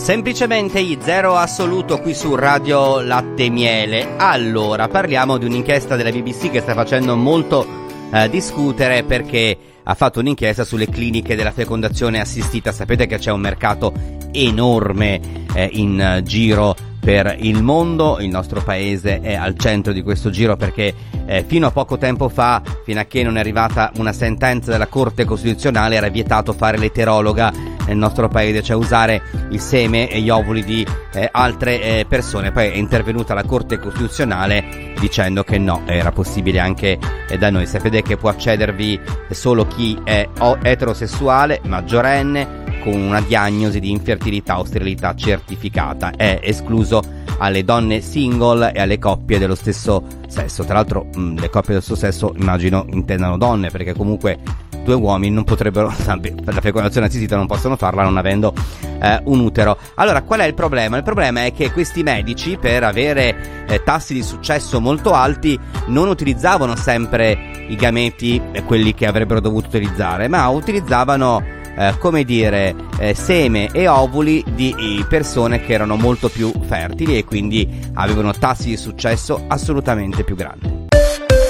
Semplicemente zero assoluto qui su Radio Latte e Miele. Allora, parliamo di un'inchiesta della BBC che sta facendo molto discutere, perché ha fatto un'inchiesta sulle cliniche della fecondazione assistita. Sapete che c'è un mercato enorme in giro per il mondo. Il nostro paese è al centro di questo giro perché fino a poco tempo fa, fino a che non è arrivata una sentenza della Corte Costituzionale, era vietato fare l'eterologa nel nostro paese, cioè usare il seme e gli ovuli di altre persone. Poi è intervenuta la Corte Costituzionale dicendo che no, era possibile anche da noi. Sapete che può accedervi solo chi è eterosessuale, maggiorenne, con una diagnosi di infertilità o sterilità certificata. È escluso alle donne single e alle coppie dello stesso sesso. Tra l'altro le coppie dello stesso sesso immagino intendano donne, perché comunque due uomini non potrebbero, la fecondazione assistita non possono farla non avendo un utero. Allora, qual è il problema? Il problema è che questi medici, per avere tassi di successo molto alti, non utilizzavano sempre i gameti, quelli che avrebbero dovuto utilizzare, ma utilizzavano seme e ovuli di persone che erano molto più fertili e quindi avevano tassi di successo assolutamente più grandi.